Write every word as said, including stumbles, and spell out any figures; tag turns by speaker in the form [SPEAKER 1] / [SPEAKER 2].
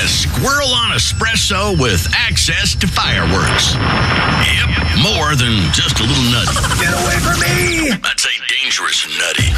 [SPEAKER 1] has Squirrel on Espresso with access to fireworks. Yep, more than just a little nutty.
[SPEAKER 2] Get away from me!
[SPEAKER 1] That's a dangerous nutty.